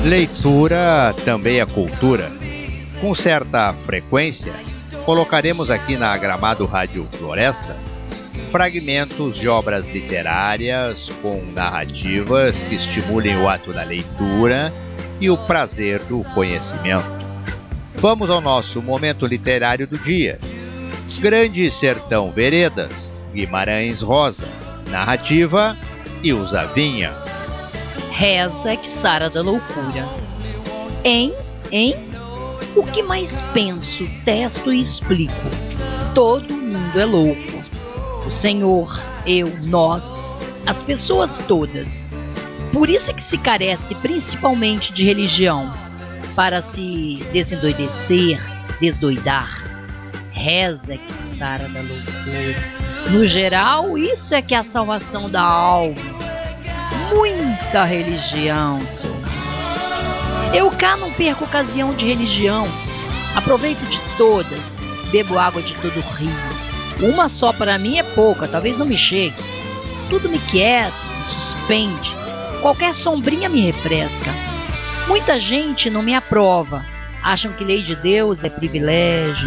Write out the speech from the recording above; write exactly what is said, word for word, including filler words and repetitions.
Leitura também é cultura. Com certa frequência, colocaremos aqui na Gramado Rádio Floresta fragmentos de obras literárias com narrativas que estimulem o ato da leitura e o prazer do conhecimento. Vamos ao nosso momento literário do dia. Grande Sertão Veredas, Guimarães Rosa. Narrativa, Ilza Vinha. Reza que sara da loucura. Em, em, o que mais penso, testo e explico. Todo mundo é louco. O Senhor, eu, nós, as pessoas todas. Por isso é que se carece principalmente de religião, para se desendoidecer, desdoidar. Reza que sara da loucura. No geral, isso é que é a salvação da alma. Muita religião, seu Deus. Eu cá não perco ocasião de religião. Aproveito de todas, bebo água de todo o rio. Uma só para mim é pouca, talvez não me chegue. Tudo me quieta, me suspende. Qualquer sombrinha me refresca. Muita gente não me aprova. Acham que lei de Deus é privilégio,